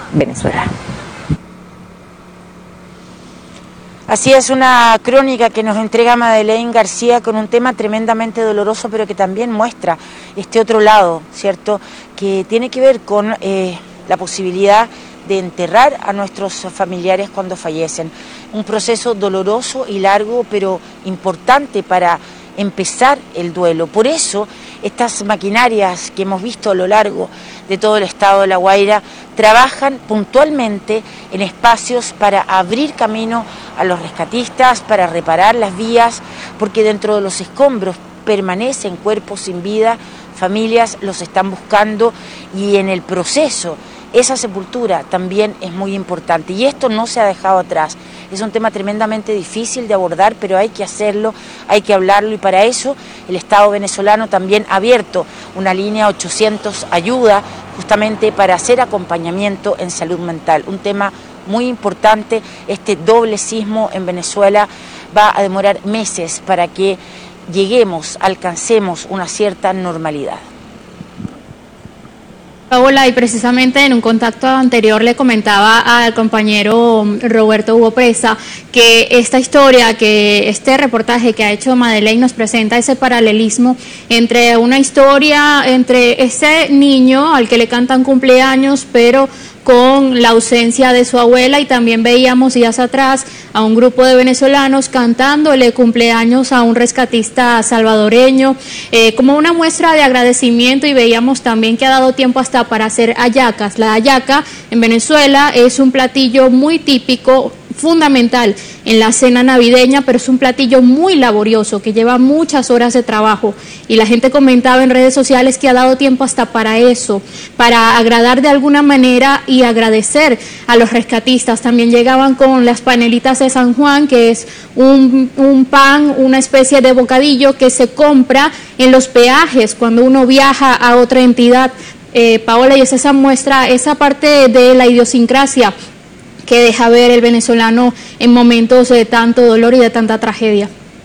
Venezuela. Así es, una crónica que nos entrega Madeleine García con un tema tremendamente doloroso, pero que también muestra este otro lado, ¿cierto?, que tiene que ver con la posibilidad de enterrar a nuestros familiares cuando fallecen. Un proceso doloroso y largo, pero importante para empezar el duelo. Por eso, estas maquinarias que hemos visto a lo largo de todo el estado de La Guaira trabajan puntualmente en espacios para abrir camino a los rescatistas, para reparar las vías, porque dentro de los escombros permanecen cuerpos sin vida, familias los están buscando y en el proceso esa sepultura también es muy importante y esto no se ha dejado atrás. Es un tema tremendamente difícil de abordar, pero hay que hacerlo, hay que hablarlo y para eso el Estado venezolano también ha abierto una línea 800 ayuda justamente para hacer acompañamiento en salud mental. Un tema muy importante, este doble sismo en Venezuela va a demorar meses para que lleguemos, alcancemos una cierta normalidad. Paola, y precisamente en un contacto anterior le comentaba al compañero Roberto Hugo Presa que esta historia, que este reportaje que ha hecho Madeleine nos presenta ese paralelismo entre una historia, entre ese niño al que le cantan cumpleaños, pero con la ausencia de su abuela, y también veíamos días atrás a un grupo de venezolanos cantándole cumpleaños a un rescatista salvadoreño, como una muestra de agradecimiento, y veíamos también que ha dado tiempo hasta para hacer hallacas. La hallaca en Venezuela es un platillo muy típico, fundamental en la cena navideña, pero es un platillo muy laborioso que lleva muchas horas de trabajo, y la gente comentaba en redes sociales que ha dado tiempo hasta para eso, para agradar de alguna manera y agradecer a los rescatistas. También llegaban con las panelitas de San Juan, que es un pan, una especie de bocadillo que se compra en los peajes cuando uno viaja a otra entidad. Paola, y es esa muestra, esa parte de la idiosincrasia que deja ver el venezolano en momentos de tanto dolor y de tanta tragedia.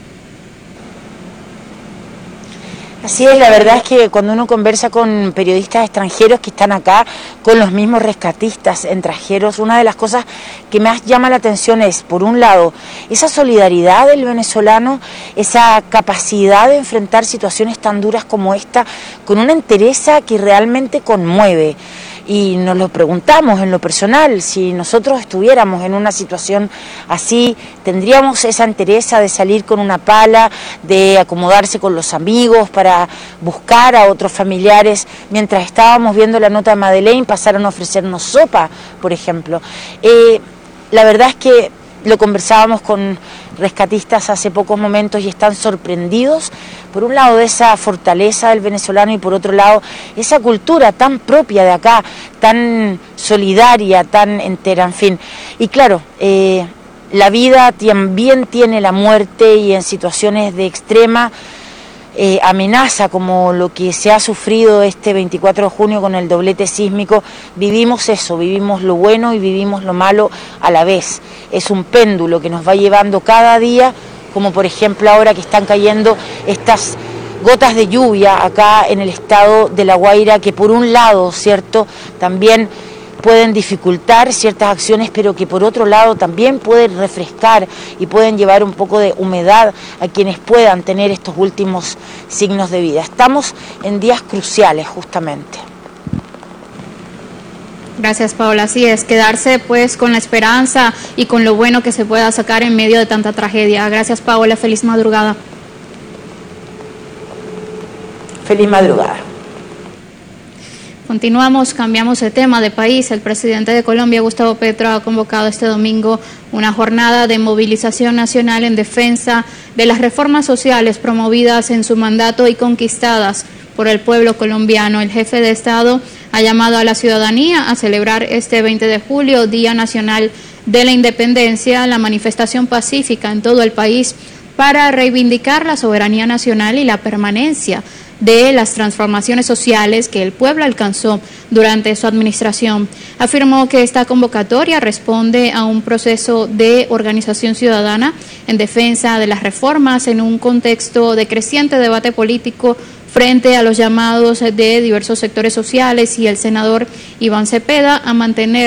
Así es, la verdad es que cuando uno conversa con periodistas extranjeros que están acá, con los mismos rescatistas extranjeros, una de las cosas que más llama la atención es, por un lado, esa solidaridad del venezolano, esa capacidad de enfrentar situaciones tan duras como esta, con una entereza que realmente conmueve. Y nos lo preguntamos en lo personal, si nosotros estuviéramos en una situación así, tendríamos esa entereza de salir con una pala, de acomodarse con los amigos para buscar a otros familiares. Mientras estábamos viendo la nota de Madeleine, pasaron a ofrecernos sopa, por ejemplo. La verdad es que lo conversábamos con rescatistas hace pocos momentos y están sorprendidos, por un lado, de esa fortaleza del venezolano y por otro lado, esa cultura tan propia de acá, tan solidaria, tan entera, en fin. Y claro, la vida también tiene la muerte y en situaciones de extrema amenaza como lo que se ha sufrido este 24 de junio con el doblete sísmico, vivimos eso, vivimos lo bueno y vivimos lo malo a la vez. Es un péndulo que nos va llevando cada día, como por ejemplo ahora que están cayendo estas gotas de lluvia acá en el estado de La Guaira, que por un lado, ¿cierto?, también pueden dificultar ciertas acciones, pero que por otro lado también pueden refrescar y pueden llevar un poco de humedad a quienes puedan tener estos últimos signos de vida. Estamos en días cruciales, justamente. Gracias, Paola. Así es, quedarse pues con la esperanza y con lo bueno que se pueda sacar en medio de tanta tragedia. Gracias, Paola. Feliz madrugada. Feliz madrugada. Continuamos, cambiamos de tema, de país. El presidente de Colombia, Gustavo Petro, ha convocado este domingo una jornada de movilización nacional en defensa de las reformas sociales promovidas en su mandato y conquistadas por el pueblo colombiano. El jefe de Estado ha llamado a la ciudadanía a celebrar este 20 de julio, Día Nacional de la Independencia, la manifestación pacífica en todo el país para reivindicar la soberanía nacional y la permanencia de las transformaciones sociales que el pueblo alcanzó durante su administración. Afirmó que esta convocatoria responde a un proceso de organización ciudadana en defensa de las reformas en un contexto de creciente debate político frente a los llamados de diversos sectores sociales y el senador Iván Cepeda a mantener